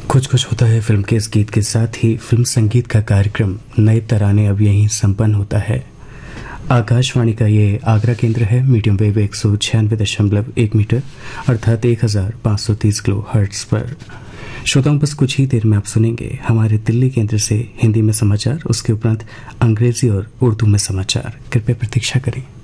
कुछ कुछ होता है फिल्म के इस गीत के साथ ही फिल्म संगीत का कार्यक्रम नए तराने अब यहीं संपन्न होता है। आकाशवाणी का ये आगरा केंद्र है। मीडियम वेव 196.1 मीटर अर्थात 1530 किलो हर्ट्ज पर। श्रोताओं, बस कुछ ही देर में आप सुनेंगे हमारे दिल्ली केंद्र से हिंदी में समाचार, उसके उपरांत अंग्रेजी और उर्दू में समाचार। कृपया प्रतीक्षा करें।